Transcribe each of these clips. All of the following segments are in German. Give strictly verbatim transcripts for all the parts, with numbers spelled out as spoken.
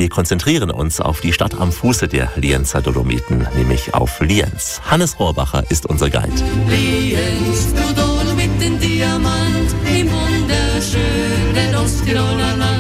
Wir konzentrieren uns auf die Stadt am Fuße der Lienzer Dolomiten, nämlich auf Lienz. Hannes Rohrbacher ist unser Guide. Lienz, du Dolomiten-Diamant, im wunderschönen Osttiroler Land.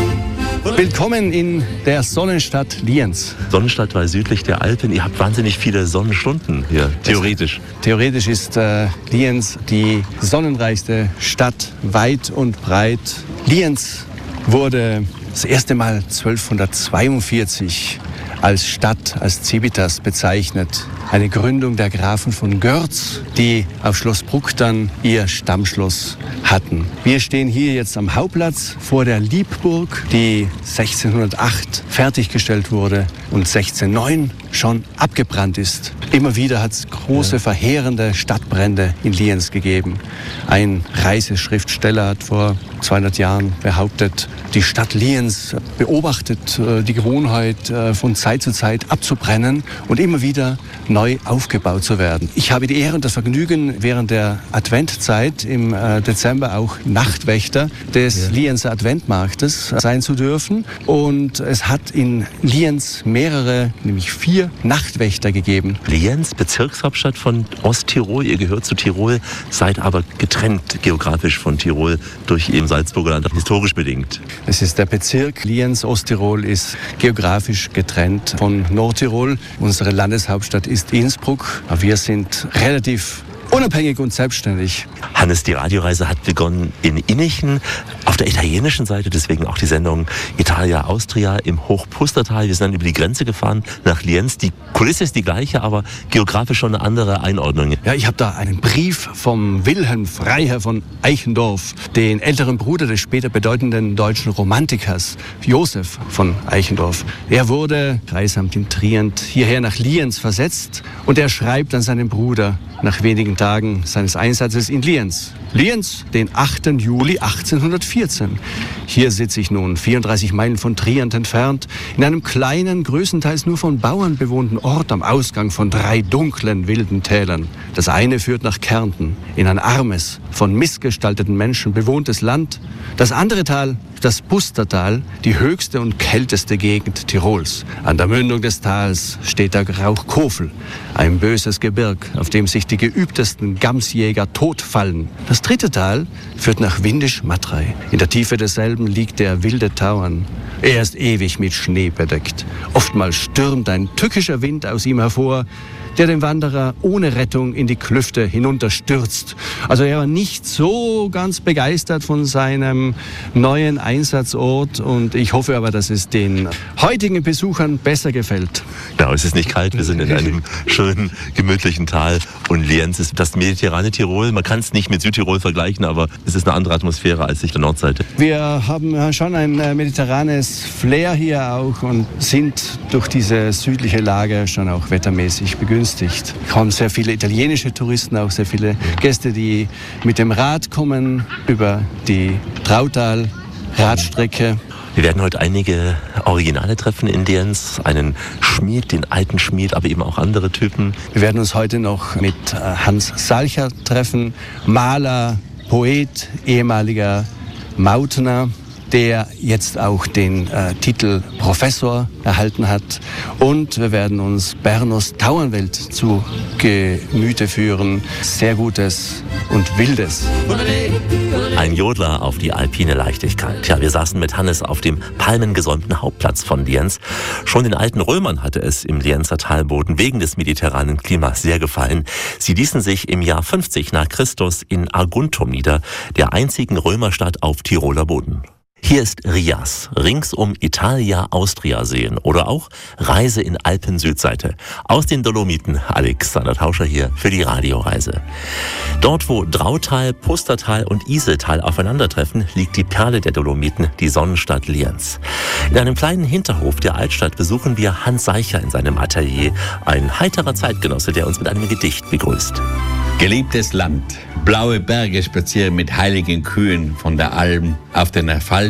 Willkommen in der Sonnenstadt Lienz. Sonnenstadt war südlich der Alpen. Ihr habt wahnsinnig viele Sonnenstunden hier, theoretisch. Theoretisch ist äh, Lienz die sonnenreichste Stadt, weit und breit. Lienz wurde das erste Mal zwölfhundertzweiundvierzig als Stadt, als Civitas bezeichnet. Eine Gründung der Grafen von Görz, die auf Schloss Bruck dann ihr Stammschloss hatten. Wir stehen hier jetzt am Hauptplatz vor der Liebburg, die sechzehnhundertacht fertiggestellt wurde und sechzehnhundertneun schon abgebrannt ist. Immer wieder hat es große, verheerende Stadtbrände in Lienz gegeben. Ein Reiseschriftsteller hat vor zweihundert Jahren behauptet, die Stadt Lienz beobachtet äh, die Gewohnheit, äh, von Zeit zu Zeit abzubrennen und immer wieder neu aufgebaut zu werden. Ich habe die Ehre und das Vergnügen, während der Adventzeit im äh, Dezember auch Nachtwächter des ja. Lienzer Adventmarktes sein zu dürfen. Und es hat in Lienz mehrere, nämlich vier Nachtwächter gegeben. Lienz, Bezirkshauptstadt von Osttirol. Ihr gehört zu Tirol, seid aber getrennt geografisch von Tirol durch eben Salzburger Land, historisch bedingt. Es ist der Bezirk Lienz. Osttirol ist geografisch getrennt von Nordtirol. Unsere Landeshauptstadt ist Innsbruck. Aber wir sind relativ unabhängig und selbstständig. Hannes, die Radioreise hat begonnen in Innichen, auf der italienischen Seite, deswegen auch die Sendung Italia Austria im Hochpustertal. Wir sind dann über die Grenze gefahren nach Lienz. Die Kulisse ist die gleiche, aber geografisch schon eine andere Einordnung. Ja, ich habe da einen Brief vom Wilhelm Freiherr von Eichendorff, den älteren Bruder des später bedeutenden deutschen Romantikers Josef von Eichendorff. Er wurde, Kreisamt in Trient, hierher nach Lienz versetzt und er schreibt an seinen Bruder nach wenigen Tagen seines Einsatzes in Lienz. Lienz, den achten Juli achtzehnhundertvierzehn. Hier sitze ich nun, vierunddreißig Meilen von Trient entfernt, in einem kleinen, größtenteils nur von Bauern bewohnten Ort am Ausgang von drei dunklen, wilden Tälern. Das eine führt nach Kärnten, in ein armes, von missgestalteten Menschen bewohntes Land. Das andere Tal, das Pustertal, die höchste und kälteste Gegend Tirols. An der Mündung des Tals steht der Rauchkofel, ein böses Gebirg, auf dem sich die geübtesten Gamsjäger totfallen. Das dritte Tal führt nach Windisch-Matrei. In der Tiefe desselben liegt der wilde Tauern. Er ist ewig mit Schnee bedeckt. Oftmals stürmt ein tückischer Wind aus ihm hervor, der den Wanderer ohne Rettung in die Klüfte hinunterstürzt. Also er war nicht so ganz begeistert von seinem neuen Einsatzort und ich hoffe aber, dass es den heutigen Besuchern besser gefällt. Genau, es ist nicht kalt, wir sind in einem schönen, gemütlichen Tal und Lienz ist das mediterrane Tirol. Man kann es nicht mit Südtirol vergleichen, aber es ist eine andere Atmosphäre als sich der Nordseite. Wir haben schon ein mediterranes Flair hier auch und sind durch diese südliche Lage schon auch wettermäßig begünstigt. Es kommen sehr viele italienische Touristen, auch sehr viele Gäste, die mit dem Rad kommen über die Trautal-Radstrecke. Wir werden heute einige Originale treffen in Lienz, einen Schmied, den alten Schmied, aber eben auch andere Typen. Wir werden uns heute noch mit Hans Salcher treffen, Maler, Poet, ehemaliger Mautner, der jetzt auch den äh, Titel Professor erhalten hat. Und wir werden uns Bernos Tauernwelt zu Gemüte führen. Sehr Gutes und Wildes. Ein Jodler auf die alpine Leichtigkeit. Ja, wir saßen mit Hannes auf dem palmengesäumten Hauptplatz von Lienz. Schon den alten Römern hatte es im Lienzer Talboden wegen des mediterranen Klimas sehr gefallen. Sie ließen sich im Jahr fünfzig nach Christus in Aguntum nieder, der einzigen Römerstadt auf Tiroler Boden. Hier ist Rias, rings um Italia Austria sehen oder auch Reise in Alpen-Südseite. Aus den Dolomiten, Alexander Tauscher hier für die Radioreise. Dort, wo Drautal, Pustertal und Iseltal aufeinandertreffen, liegt die Perle der Dolomiten, die Sonnenstadt Lienz. In einem kleinen Hinterhof der Altstadt besuchen wir Hans Salcher in seinem Atelier, ein heiterer Zeitgenosse, der uns mit einem Gedicht begrüßt. Geliebtes Land, blaue Berge spazieren mit heiligen Kühen von der Alm auf den Fall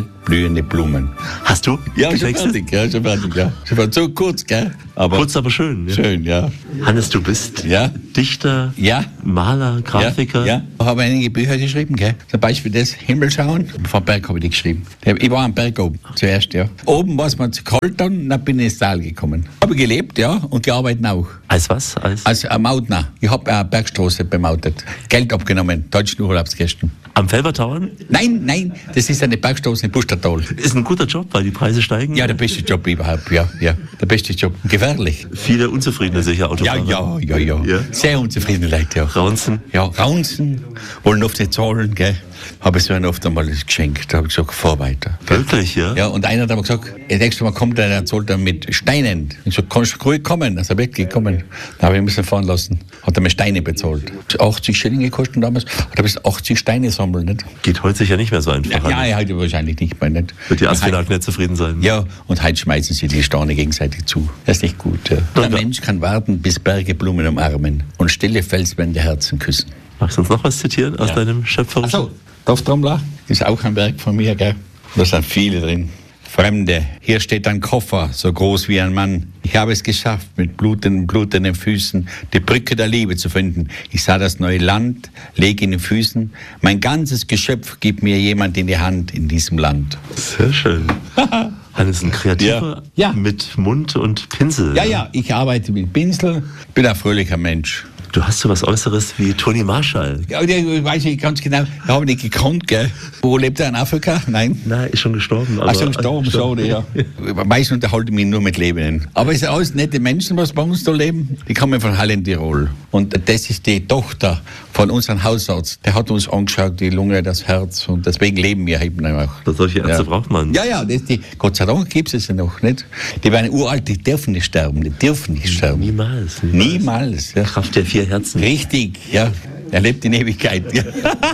blühende Blumen. Hast du? Ja, schon getextet? fertig, ja, schon fertig, ja. Schon fertig. So kurz, gell? Aber Kurz, aber schön. Ja. schön, ja. Hannes, du bist Ja. Dichter, Ja. Maler, Grafiker. Ja, ja. Ich habe einige Bücher geschrieben, gell? Zum Beispiel das Himmelschauen. Vom Berg habe ich die geschrieben. Ich war am Berg oben, zuerst, ja. Oben war es mir zu kalt dann, dann bin ich ins Tal gekommen. Habe gelebt, ja, und gearbeitet auch. Als was? Als Als ein Mautner. Ich habe eine Bergstraße bemautet. Geld abgenommen, deutschen Urlaubsgästen. am Felbertauern? Nein, nein, das ist eine Bergstraße in Pustertal. Ist ein guter Job, weil die Preise steigen. Ja, der beste Job überhaupt, ja, ja. Der beste Job. Gefährlich. Viele unzufriedene sicher Ja, Autofahrer. ja, ja, ja. Ja. Sehr unzufriedene Leute, ja. Raunzen. Ja, Raunzen, wollen oft nicht zahlen, gell. Habe ich so einen oft einmal geschenkt. Da habe ich gesagt, fahr weiter. Wirklich, ja? Ja, und einer hat aber gesagt, das nächste Mal kommt er, der zahlt er mit Steinen. Ich so, kannst du ruhig kommen? Also wirklich kommen. Da habe ich ihn müssen fahren lassen. Hat er mir Steine bezahlt. achtzig Schilling gekostet damals. Hat er bis achtzig Steine sammeln, nicht? Geht heute sicher nicht mehr so einfach. Ja, ja, heute wahrscheinlich nicht mehr, nicht? Wird die Asfinag nicht zufrieden sein? Ja, und heute schmeißen sie die Steine gegenseitig zu. Das ist nicht gut, ja. Der Mensch kann warten, bis Berge Blumen umarmen und stille Felswände Herzen küssen. Magst du uns noch was zitieren aus Ja. deinem schöpferischen? Achso, Dorftrommler, das ist auch ein Werk von mir, gell? Da sind viele drin. Fremde, hier steht ein Koffer, so groß wie ein Mann. Ich habe es geschafft, mit blutenden, blutenden Füßen die Brücke der Liebe zu finden. Ich sah das neue Land, lege in den Füßen. Mein ganzes Geschöpf gibt mir jemand in die Hand in diesem Land. Sehr schön. Hannes, ein Kreativer Ja. Ja. mit Mund und Pinsel. Ja, ja, ich arbeite mit Pinsel, bin ein fröhlicher Mensch. Du hast so was Äußeres wie Toni Marshall. Ja, ich weiß nicht ganz genau, ich habe nicht gekannt, gell? Wo lebt er, in Afrika? Nein. Nein, ist schon gestorben. Ach, schon gestorben, schade, ja. Meistens unterhalte ich mich nur mit Lebenden. Aber es sind alles nette Menschen, was bei uns da leben. Die kommen von Halle in Tirol. Und das ist die Tochter von unserem Hausarzt. Der hat uns angeschaut, die Lunge, das Herz. Und deswegen leben wir eben auch. Solche Ärzte Ja. braucht man. Ja, ja, das die, Gott sei Dank gibt es ja noch, nicht? Die werden uralt, die dürfen nicht sterben, die dürfen nicht sterben. Niemals. Niemals, ja. Kraft der vier Herzen. Richtig, ja. Er lebt in Ewigkeit. Ja.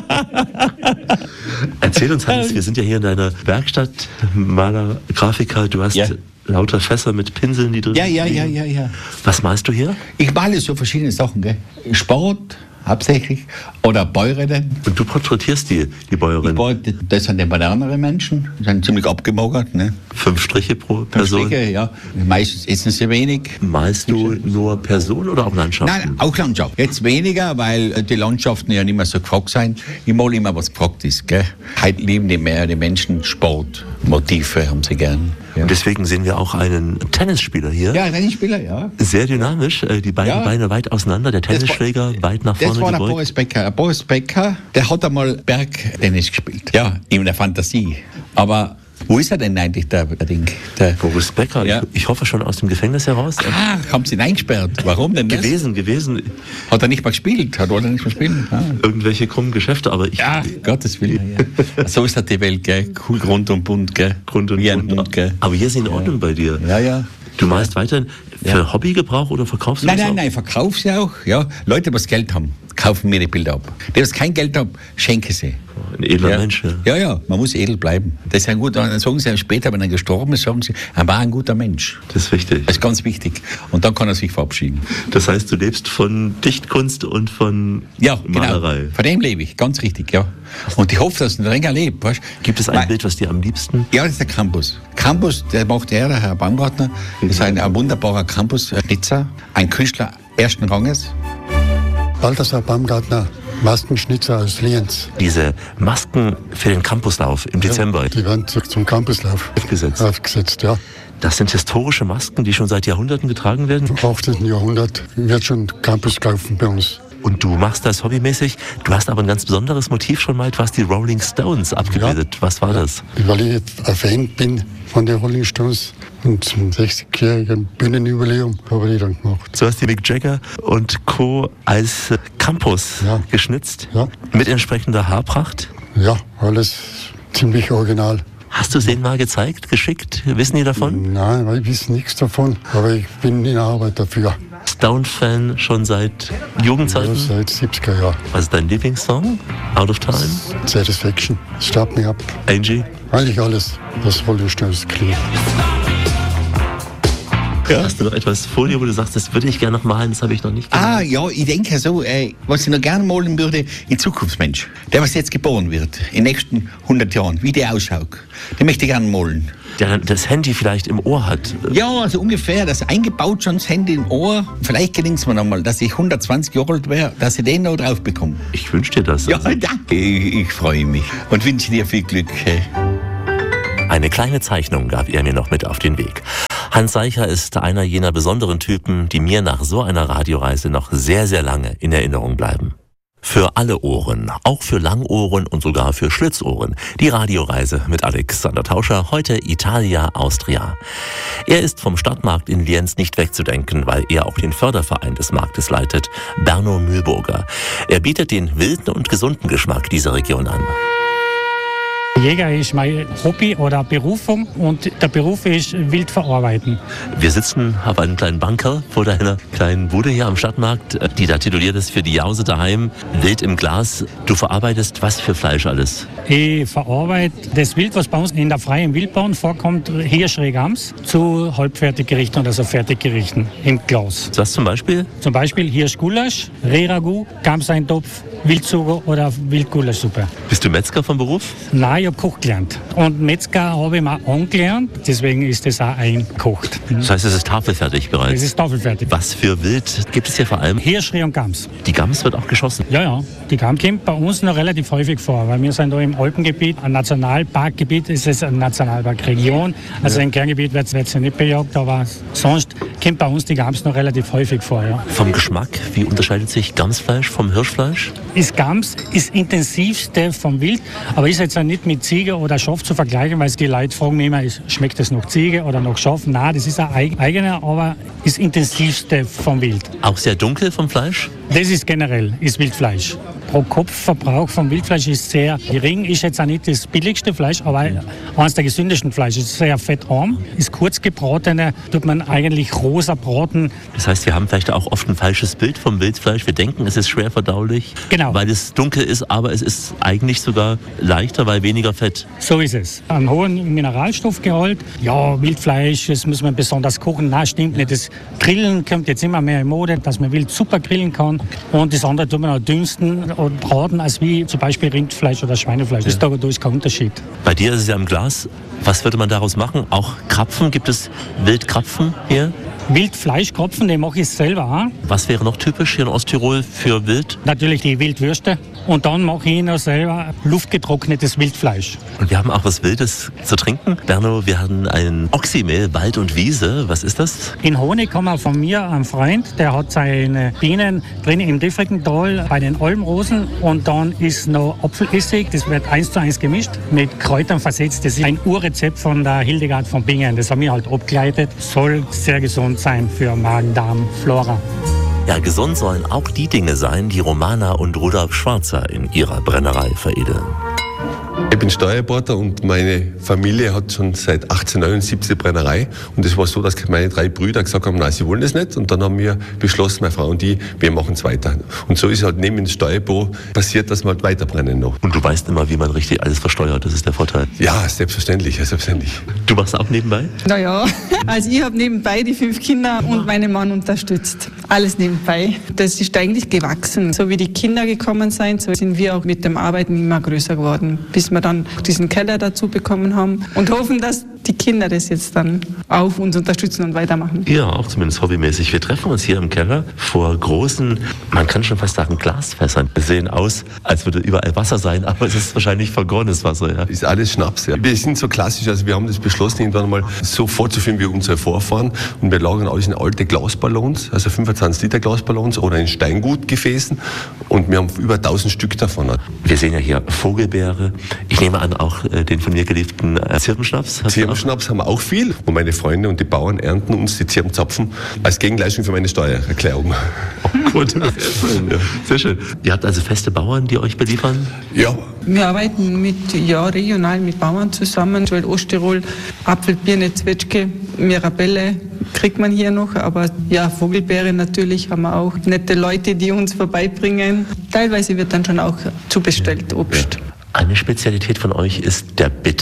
Erzähl uns, Hannes, wir sind ja hier in deiner Werkstatt, Maler, Grafiker. Du hast Ja. lauter Fässer mit Pinseln, die drin Ja, ja, liegen. ja, ja, ja. Was malst du hier? Ich male so verschiedene Sachen, gell? Sport hauptsächlich oder Bäuerinnen. Und du porträtierst die, die Bäuerin. Boah, das sind die moderneren Menschen, die sind ziemlich abgemagert. Ne? Fünf Striche pro Person. Striche, ja. Meistens essen sie wenig. Malst du nur Personen oder auch Landschaften? Nein, auch Landschaft. Jetzt weniger, weil die Landschaften ja nicht mehr so gefragt sind. Ich male immer, was gefragt ist. Gell? Heute lieben die mehr die Menschen Sport, Motive haben sie gern. Ja, Und deswegen sehen wir auch einen Tennisspieler hier. ja Tennisspieler, ja. Sehr dynamisch, äh, die beiden Ja. Beine weit auseinander, der Tennisschläger weit nach vorne Das war der gebeugt. Boris Becker. Der Boris Becker, der hat einmal Bergtennis gespielt. Ja, in der Fantasie. Aber wo ist er denn eigentlich, der, der Ding? Der, Boris Becker, Ja. ich, ich hoffe schon aus dem Gefängnis heraus. ah, haben sie ihn eingesperrt. Warum denn das? Gewesen, gewesen. Hat er nicht mal gespielt? Hat er nicht mehr spielen? Ah. Irgendwelche krummen Geschäfte, aber ich. Ja, Gottes Willen. Ja. So ist halt die Welt, gell? Cool, Grund und bunt, gell? Grund und Wie ein Grund. Hund, gell? Aber hier ist in Ordnung bei dir. Ja, ja. Du malst weiterhin für Hobbygebrauch oder verkaufst du Nein, das nein, auch? nein, verkauf sie auch. Ja. Leute, die was Geld haben, kaufen mir die Bilder ab. Die, was kein Geld haben, schenke sie. Ein edler Ja. Mensch, ja. ja, ja, man muss edel bleiben. Das ist ein guter, dann sagen sie später, wenn er gestorben ist, sagen sie, er war ein guter Mensch. Das ist wichtig. Das ist ganz wichtig. Und dann kann er sich verabschieden. Das heißt, du lebst von Dichtkunst und von Ja, Malerei. genau. Von dem lebe ich, ganz richtig, ja. Und ich hoffe, dass ich noch länger lebe. Weißt? Gibt es ein Nein. Bild, was dir am liebsten? Ja, das ist der Campus. Campus, der macht er, der Herr Baumgartner. Das ist ein, ein wunderbarer Campus, ein Schnitzer, ein Künstler ersten Ranges. Balthasar Baumgartner, Maskenschnitzer aus Lienz. Diese Masken für den Campuslauf im Dezember Die werden zu- zum Campuslauf aufgesetzt. aufgesetzt, ja. Das sind historische Masken, die schon seit Jahrhunderten getragen werden. Im achtzehnten. Jahrhundert wird schon Campus gelaufen bei uns. Und du machst das hobbymäßig. Du hast aber ein ganz besonderes Motiv schon mal. Du hast die Rolling Stones abgebildet. Was war das? Weil ich ein Fan bin von den Rolling Stones und zum sechzigjährigen Bühnenjubiläum habe ich die dann gemacht. Du hast die Mick Jagger und Co. als äh, Campus Ja. geschnitzt. Ja. Mit entsprechender Haarpracht. Ja, alles ziemlich original. Hast du es denen mal gezeigt, geschickt? Wissen die davon? Nein, weil ich weiß nichts davon, aber ich bin in Arbeit dafür. Stone-Fan schon seit Ja, Jugendzeiten? seit siebziger Jahren. Was ist dein Lieblingssong? Out of Time? Satisfaction, Start Me Up. Angie? Eigentlich alles, was Rolling Stones klingt. Ja. Hast du noch etwas vor dir, wo du sagst, das würde ich gerne noch malen, das habe ich noch nicht gemacht? Ah, ja, ich denke so, äh, was ich noch gerne malen würde, ein Zukunftsmensch. Der, was jetzt geboren wird, in den nächsten hundert Jahren, wie der ausschaut, den möchte ich gerne malen. Der das Handy vielleicht im Ohr hat. Ja, also ungefähr, das eingebaut schon das Handy im Ohr. Vielleicht gelingt es mir noch mal, dass ich hundertzwanzig Jahre alt wäre, dass ich den noch drauf bekomme. Ich wünsche dir das. Ja, Also. danke. Ich, ich freue mich und wünsche dir viel Glück. Eine kleine Zeichnung gab er mir noch mit auf den Weg. Hans Seicher ist einer jener besonderen Typen, die mir nach so einer Radioreise noch sehr, sehr lange in Erinnerung bleiben. Für alle Ohren, auch für Langohren und sogar für Schlitzohren. Die Radioreise mit Alexander Tauscher, heute Italia Austria. Er ist vom Stadtmarkt in Lienz nicht wegzudenken, weil er auch den Förderverein des Marktes leitet, Berno Mühlburger. Er bietet den wilden und gesunden Geschmack dieser Region an. Jäger ist mein Hobby oder Berufung und der Beruf ist wild verarbeiten. Wir sitzen auf einem kleinen Banker vor deiner kleinen Bude hier am Stadtmarkt, die da tituliert ist für die Jause daheim, Wild im Glas. Du verarbeitest was für Fleisch alles? Ich verarbeite das Wild, was bei uns in der freien Wildbahn vorkommt, Hirsch, Reh, Gams, zu Halbfertiggerichten oder so Fertiggerichten im Glas. Was zum Beispiel? Zum Beispiel Hirschgulasch, Rehragout, Gamseintopf, Wildsugo oder Wildgulaschsuppe. Bist du Metzger vom Beruf? Nein, ich habe Koch gelernt. Und Metzger habe ich mal angelernt, deswegen ist das auch eingekocht. Das heißt, es ist tafelfertig bereits? Es ist tafelfertig. Was für Wild gibt es hier vor allem? Hirsch, Reh und Gams. Die Gams wird auch geschossen? Ja, ja. Die Gams kommt bei uns noch relativ häufig vor, weil wir sind da im Alpengebiet, ein Nationalparkgebiet, ist es eine Nationalparkregion. Also ja. Im Kerngebiet wird es ja nicht bejagt, aber sonst kommt bei uns die Gams noch relativ häufig vor. Ja. Vom Geschmack, wie unterscheidet sich Gamsfleisch vom Hirschfleisch? Das Gams ist intensivste vom Wild, aber ist jetzt auch nicht mit Ziege oder Schaf zu vergleichen, weil die Leute fragen mich immer, schmeckt das noch Ziege oder noch Schaf? Nein, das ist ein eigener, aber das intensivste vom Wild. Auch sehr dunkel vom Fleisch? Das ist generell, ist Wildfleisch. Pro Kopfverbrauch vom Wildfleisch ist sehr gering, ist jetzt auch nicht das billigste Fleisch, aber eines der gesündesten Fleisch. Ist sehr fettarm, ist kurz gebratene, tut man eigentlich rosa braten. Das heißt, wir haben vielleicht auch oft ein falsches Bild vom Wildfleisch. Wir denken, es ist schwer verdaulich, genau, weil es dunkel ist, aber es ist eigentlich sogar leichter, weil weniger Fett. So ist es. Einen hohen Mineralstoffgehalt. Ja, Wildfleisch, das muss man besonders kochen. Nein, stimmt nicht. Das Grillen kommt jetzt immer mehr in Mode, dass man Wild super grillen kann. Und das andere tut man auch dünsten und braten, als wie zum Beispiel Rindfleisch oder Schweinefleisch. Ja. Da ist kein Unterschied. Bei dir ist es ja im Glas. Was würde man daraus machen? Auch Krapfen? Gibt es Wildkrapfen hier? Wildfleischkrapfen, den mache ich selber auch. Was wäre noch typisch hier in Osttirol für Wild? Natürlich die Wildwürste. Und dann mache ich noch selber luftgetrocknetes Wildfleisch. Und wir haben auch was Wildes zu trinken. Berno, wir haben ein Oxymehl, Wald und Wiese. Was ist das? In Honig haben wir von mir einen Freund, der hat seine Bienen drin im Diffrigental bei den Almrosen. Und dann ist noch Apfelessig, das wird eins zu eins gemischt, mit Kräutern versetzt. Das ist ein Urrezept von der Hildegard von Bingen. Das haben wir halt abgeleitet. Soll sehr gesund sein für Magen, Darm, Flora. Ja, gesund sollen auch die Dinge sein, die Romana und Rudolf Schwarzer in ihrer Brennerei veredeln. Ich bin Steuerberater und meine Familie hat schon seit achtzehnhundertneunundsiebzig eine Brennerei. Und es war so, dass meine drei Brüder gesagt haben, nein, sie wollen das nicht. Und dann haben wir beschlossen, meine Frau und ich, wir machen es weiter. Und so ist halt neben dem Steuerbüro passiert, dass wir halt weiterbrennen noch. Und du weißt immer, wie man richtig alles versteuert, das ist der Vorteil. Ja, selbstverständlich, ja, selbstverständlich. Du machst auch nebenbei? Naja, also ich habe nebenbei die fünf Kinder und meinen Mann unterstützt. Alles nebenbei. Das ist eigentlich gewachsen. So wie die Kinder gekommen sind, so sind wir auch mit dem Arbeiten immer größer geworden, bis wir dann diesen Keller dazu bekommen haben und hoffen, dass die Kinder das jetzt dann auch uns unterstützen und weitermachen. Ja, auch zumindest hobbymäßig. Wir treffen uns hier im Keller vor großen, man kann schon fast sagen, Glasfässern. Wir sehen aus, als würde überall Wasser sein, aber es ist wahrscheinlich vergorenes Wasser. Ja. Ist alles Schnaps. Ja. Wir sind so klassisch, also wir haben das beschlossen, irgendwann mal so vorzuführen wie unsere Vorfahren. Und wir lagern alles in alte Glasballons, also fünfundzwanzig Liter Glasballons oder in Steingutgefäßen. Und wir haben über tausend Stück davon. Wir sehen ja hier Vogelbeere. Ich nehme an, auch äh, den von mir geliebten äh, Zirbenschnaps. Zirbenschnaps haben wir auch viel. Und meine Freunde und die Bauern ernten uns die Zirbenzapfen als Gegenleistung für meine Steuererklärung. Oh, gut. Sehr schön. Ja. Sehr schön. Ihr habt also feste Bauern, die euch beliefern? Ja. Wir arbeiten mit, ja, regional mit Bauern zusammen, weil Osttirol, Apfel, Birne, Zwetschge, Mirabelle kriegt man hier noch, aber ja, Vogelbeere natürlich haben wir auch. Nette Leute, die uns vorbeibringen. Teilweise wird dann schon auch zubestellt, Obst. Ja. Eine Spezialität von euch ist der Bitter.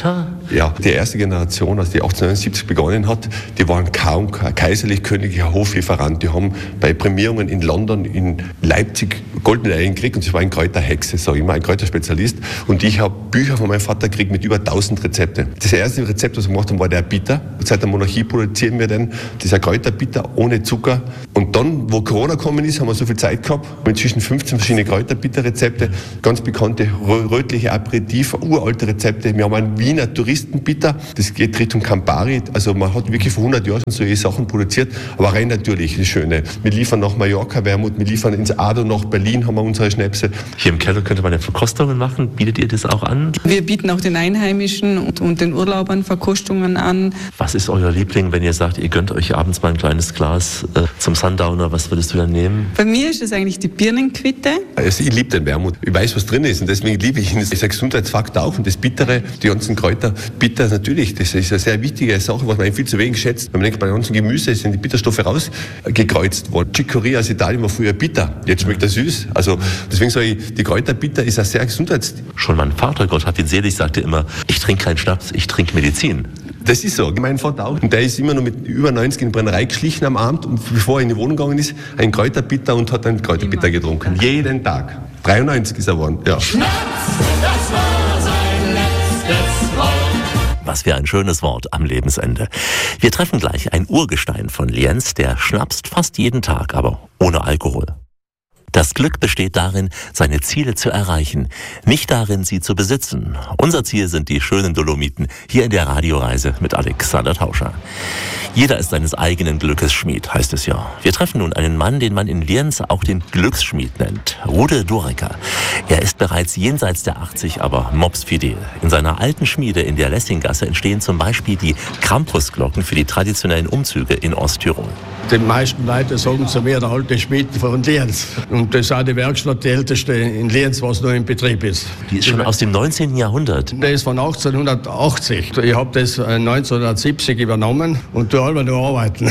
Ja, die erste Generation, also die achtzehnhundertneunundsiebzig begonnen hat, die waren kaum kaiserlich-königlicher Hoflieferant. Die haben bei Prämierungen in London, in Leipzig goldene Eier gekriegt und ich war ein Kräuterhexe, sage ich mal, ein Kräuterspezialist. Und ich habe Bücher von meinem Vater gekriegt mit über tausend Rezepte. Das erste Rezept, was wir gemacht haben, war der Bitter. Seit der Monarchie produzieren wir den, dieser Kräuterbitter ohne Zucker. Und dann, wo Corona gekommen ist, haben wir so viel Zeit gehabt, mit inzwischen fünfzehn verschiedene Kräuterbitterrezepte, ganz bekannte rötliche Aperitif, uralte Rezepte. Wir haben einen Wiener Touristenbitter, das geht Richtung Campari. Also man hat wirklich vor hundert Jahren schon solche Sachen produziert, aber rein natürlich, das Schöne. Wir liefern nach Mallorca Wermut, wir liefern ins Ado nach Berlin, haben wir unsere Schnäpse. Hier im Keller könnte man ja Verkostungen machen. Bietet ihr das auch an? Wir bieten auch den Einheimischen und, und den Urlaubern Verkostungen an. Was ist euer Liebling, wenn ihr sagt, ihr gönnt euch abends mal ein kleines Glas äh, zum Sundowner? Was würdest du dann nehmen? Bei mir ist es eigentlich die Birnenquitte. Also ich liebe den Wermut. Ich weiß, was drin ist und deswegen liebe ich ihn. Das ist ein Gesundheitsfaktor auch und das Bittere, die ganzen Kräuter, bitter natürlich, das ist eine sehr wichtige Sache, was man viel zu wenig schätzt. Wenn man denkt, bei den ganzen Gemüse sind die Bitterstoffe rausgekreuzt worden. Chicorée aus Italien war früher bitter, jetzt schmeckt er süß. Also deswegen sage ich, die Kräuterbitter ist ein sehr Gesundheits... Schon mein Vater, Gott hat ihn selig, sagte immer, ich trinke keinen Schnaps, ich trinke Medizin. Das ist so. Mein Vater auch. Und der ist immer noch mit über neunzig in die Brennerei geschlichen am Abend und bevor er in die Wohnung gegangen ist, ein Kräuterbitter und hat einen Kräuterbitter getrunken. Jeden Tag. dreiundneunzig ist er geworden. Ja. Schnaps, das war sein letztes Wort. Was für ein schönes Wort am Lebensende. Wir treffen gleich ein Urgestein von Lienz, der schnapst fast jeden Tag, aber ohne Alkohol. Das Glück besteht darin, seine Ziele zu erreichen, nicht darin, sie zu besitzen. Unser Ziel sind die schönen Dolomiten, hier in der Radioreise mit Alexander Tauscher. Jeder ist seines eigenen Glückes Schmied, heißt es ja. Wir treffen nun einen Mann, den man in Lienz auch den Glücksschmied nennt, Rude Durecker. Er ist bereits jenseits der achtzig, aber mopsfidel. In seiner alten Schmiede in der Lessinggasse entstehen zum Beispiel die Krampusglocken für die traditionellen Umzüge in Osttirol. Die meisten Leute sagen zu mir, der alte Schmied von Lienz. Und das ist auch die Werkstatt, die älteste in Lienz, was noch in Betrieb ist. Die ist schon aus dem neunzehnten Jahrhundert. Die ist von achtzehnhundertachtzig. Ich habe das neunzehnhundertsiebzig übernommen und tue immer nur arbeiten.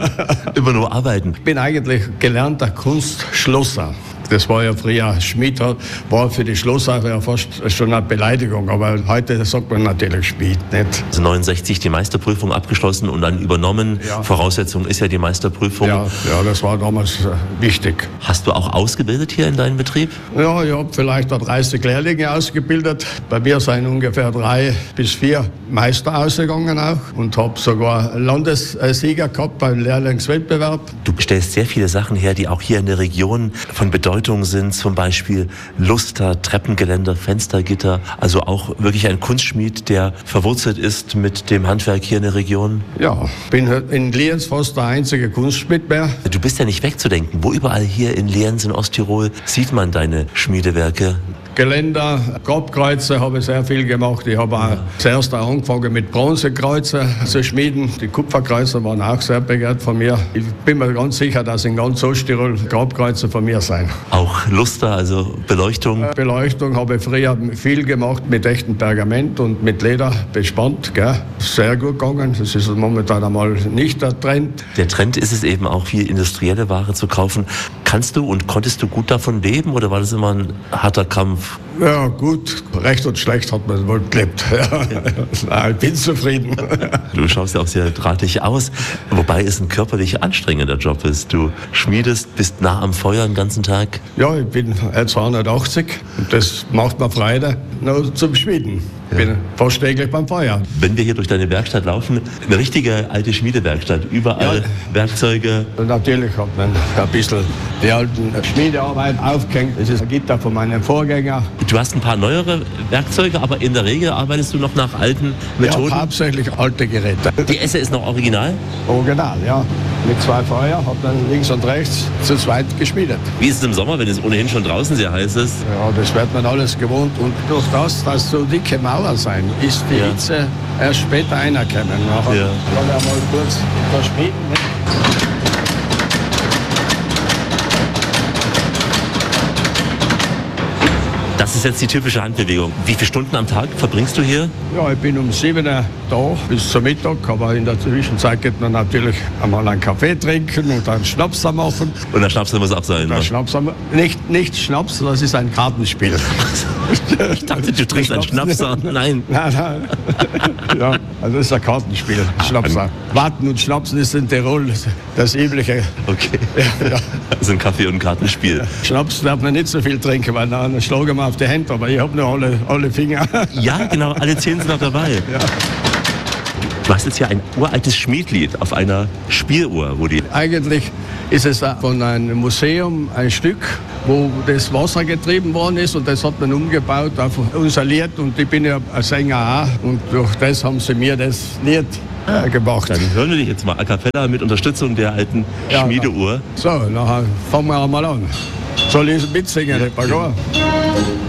Immer nur arbeiten? Ich bin eigentlich gelernter Kunstschlosser. Das war ja früher, Schmied war für die Schlosser ja fast schon eine Beleidigung, aber heute sagt man natürlich Schmied, nicht? Also neunundsechzig die Meisterprüfung abgeschlossen und dann übernommen. Ja. Voraussetzung ist ja die Meisterprüfung. Ja, ja, das war damals wichtig. Hast du auch ausgebildet hier in deinem Betrieb? Ja, ich habe vielleicht dreißig Lehrlinge ausgebildet. Bei mir sind ungefähr drei bis vier Meister ausgegangen auch und habe sogar Landessieger gehabt beim Lehrlingswettbewerb. Du stellst sehr viele Sachen her, die auch hier in der Region von Bedeutung sind, zum Beispiel Luster, Treppengeländer, Fenstergitter, also auch wirklich ein Kunstschmied, der verwurzelt ist mit dem Handwerk hier in der Region. Ja, bin in Lienz fast der einzige Kunstschmied mehr. Du bist ja nicht wegzudenken. Wo überall hier in Lienz, in Osttirol, sieht man deine Schmiedewerke? Geländer, Grabkreuze habe ich sehr viel gemacht. Ich habe auch zuerst auch angefangen mit Bronzekreuze zu schmieden. Die Kupferkreuze waren auch sehr begehrt von mir. Ich bin mir ganz sicher, dass in ganz Osttirol Grabkreuze von mir sein. Auch Luster, also Beleuchtung? Beleuchtung habe ich früher viel gemacht mit echtem Pergament und mit Leder bespannt. Gell? Sehr gut gegangen. Das ist momentan einmal nicht der Trend. Der Trend ist es eben auch, viel industrielle Ware zu kaufen. Kannst du und konntest du gut davon leben oder war das immer ein harter Kampf? Ja, gut. Recht und schlecht hat man wohl gelebt. Ja. Ja. Ich bin zufrieden. Du schaust ja auch sehr drahtig aus, wobei es ein körperlich anstrengender Job ist. Du schmiedest, bist nah am Feuer den ganzen Tag. Ja, ich bin zweihundertachtzig und das macht mir Freude, nur zum Schmieden. Ich bin fast täglich beim Feuer. Wenn wir hier durch deine Werkstatt laufen, eine richtige alte Schmiedewerkstatt, überall ja. Werkzeuge. Und natürlich hat man ein bisschen die alten Schmiedearbeit aufgehängt. Das ist ein Gitter von meinem Vorgänger. Du hast ein paar neuere Werkzeuge, aber in der Regel arbeitest du noch nach alten Methoden? Ja, hauptsächlich alte Geräte. Die Esse ist noch original? Original, ja. Mit zwei Feuer, habe dann links und rechts zu zweit geschmiedet. Wie ist es im Sommer, wenn es ohnehin schon draußen sehr heiß ist? Ja, das wird man alles gewohnt. Und durch das, dass so dicke Mauern sein, ist die ja. Hitze erst später reinkommen. Nachher ja. kann er mal kurz da schmieden. Das ist jetzt die typische Handbewegung. Wie viele Stunden am Tag verbringst du hier? Ja, ich bin um sieben Uhr da bis zum Mittag, aber in der Zwischenzeit geht man natürlich einmal einen Kaffee trinken und einen Schnaps machen. Und der Schnaps muss auch sein? Der Schnaps, nicht, nicht Schnaps, das ist ein Kartenspiel. Ich dachte, du trinkst einen Schnapser. Nein. Nein, nein. Ja, also das ist ein Kartenspiel, Schnapser. Warten und Schnapsen ist in Tirol das Übliche. Okay. Ja, ja. Das ist ein Kaffee- und Kartenspiel. Schnaps darf man nicht so viel trinken, weil dann schlagen wir auf die Hände, aber ich habe noch alle, alle Finger. Ja, genau, alle zehn sind noch dabei. Ja. Du hast jetzt ja ein uraltes Schmiedlied auf einer Spieluhr, wo die... Eigentlich ist es von einem Museum ein Stück, wo das Wasser getrieben worden ist und das hat man umgebaut auf unser Lied und ich bin ja ein Sänger auch und durch das haben sie mir das Lied äh, gemacht. Dann hören wir dich jetzt mal a cappella mit Unterstützung der alten Ja, Schmiedeuhr. So, nachher fangen wir mal an. Soll ich mitsingen, ja.